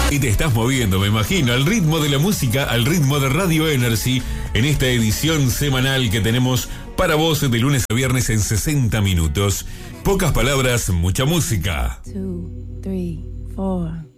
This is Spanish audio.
Y te estás moviendo, me imagino, al ritmo de la música, al ritmo de Radio Energy, en esta edición semanal que tenemos para vos de lunes a viernes en 60 minutos. Pocas palabras, mucha música. 2, 3, 4